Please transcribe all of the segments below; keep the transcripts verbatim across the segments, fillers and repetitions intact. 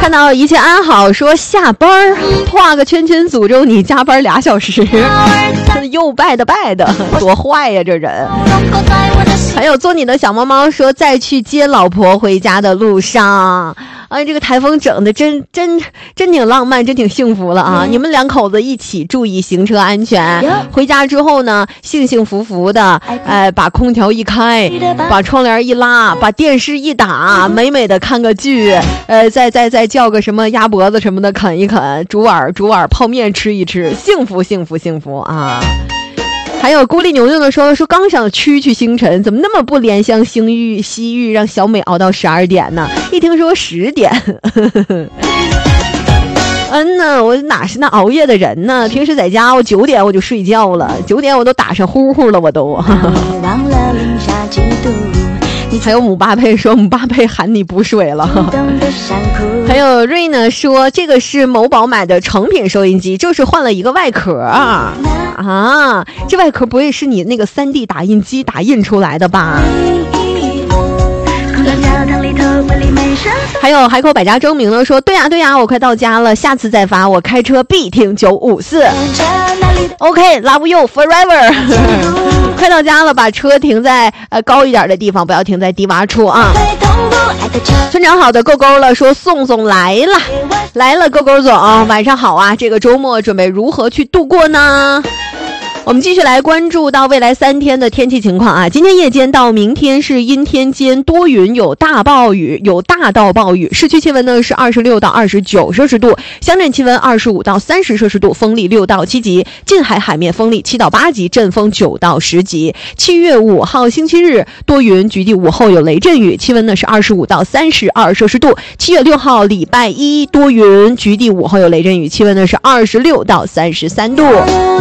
看到一切安好说下班画个圈圈诅咒你加班俩小时，又拜的拜的，多坏呀这人。还有做你的小猫猫说在去接老婆回家的路上，哎，这个台风整的真真真挺浪漫，真挺幸福了啊！你们两口子一起注意行车安全，回家之后呢，幸幸福福的，哎，把空调一开，把窗帘一拉，把电视一打，美美的看个剧，呃，再再再叫个什么鸭脖子什么的啃一啃，煮碗煮碗泡面吃一吃，幸福幸福幸福啊！还有孤立牛牛的说说刚想驱去星辰，怎么那么不怜香惜玉西域，让小美熬到十二点呢？一听说十点，嗯呐，我哪是那熬夜的人呢？平时在家我九点我就睡觉了，九点我都打上呼呼了，我都。还有姆巴佩说姆巴佩喊你补水了。还有瑞呢说这个是某宝买的成品收音机，就是换了一个外壳啊，啊这外壳不会是你那个 三 D 打印机打印出来的吧？还有海口百家争鸣呢说对呀对呀，我快到家了，下次再发，我开车必听九五四。 OK love you forever 快到家了，把车停在呃高一点的地方，不要停在低洼处啊。村长好的够够了说宋宋来了来了，够够总晚上好啊，这个周末准备如何去度过呢？我们继续来关注到未来三天的天气情况啊。今天夜间到明天是阴天间多云，有大暴雨，有大到暴雨。市区气温呢是二十六到二十九摄氏度，乡镇气温二十五到三十摄氏度，风力六到七级，近海海面风力七到八级，阵风九到十级。七月五号星期日多云，局地午后有雷阵雨，气温呢是二十五到三十二摄氏度。七月六号礼拜一多云，局地午后有雷阵雨，气温呢是二十六到三十三度。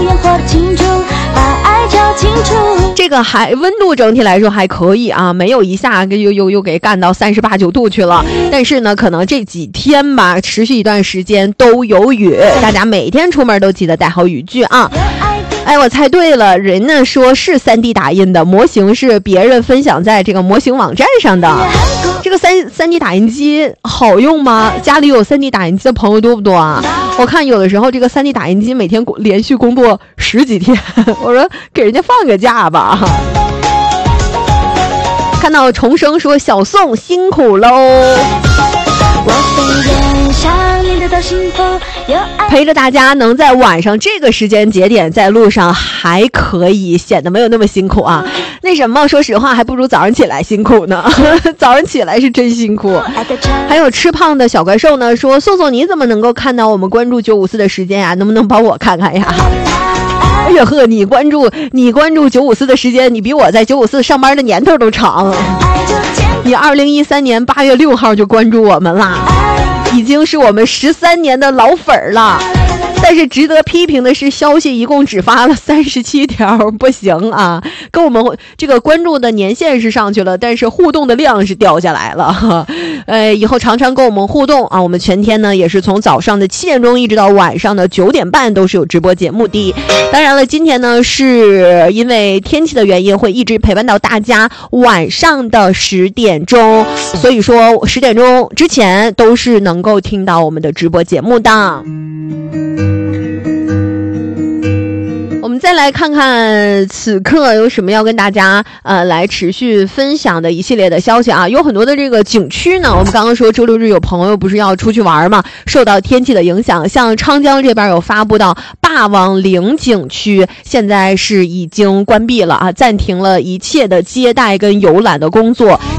这个还温度整体来说还可以啊，没有一下又又又给干到三十八九度去了。但是呢，可能这几天吧，持续一段时间都有雨，大家每天出门都记得带好雨具啊。哎，我猜对了，人呢说是 三 D 打印的模型，是别人分享在这个模型网站上的。这个三 3D 打印机好用吗？家里有 三 D 打印机的朋友多不多啊？我看有的时候这个 三 D 打印机每天连续工作十几天，我说给人家放个假吧。看到重生说小宋辛苦喽，陪着大家能在晚上这个时间节点在路上还可以显得没有那么辛苦啊。那什么，说实话还不如早上起来辛苦呢早上起来是真辛苦。还有吃胖的小怪兽呢说宋宋你怎么能够看到我们关注九五四的时间呀？能不能帮我看看呀？哎呀呵，你关注你关注九五四的时间，你比我在九五四上班的年头都长。你二零一三年八月六号就关注我们啦，已经是我们十三年的老粉儿了。但是值得批评的是，消息一共只发了三十七条，不行啊！跟我们这个关注的年限是上去了，但是互动的量是掉下来了。呃，以后常常跟我们互动啊！我们全天呢也是从早上的七点钟一直到晚上的九点半都是有直播节目的。当然了，今天呢是因为天气的原因，会一直陪伴到大家晚上的十点钟，所以说十点钟之前都是能够听到我们的直播节目的。我们再来看看此刻有什么要跟大家呃来持续分享的一系列的消息啊。有很多的这个景区呢，我们刚刚说周六日有朋友不是要出去玩嘛，受到天气的影响，像昌江这边有发布到霸王岭景区现在是已经关闭了啊，暂停了一切的接待跟游览的工作。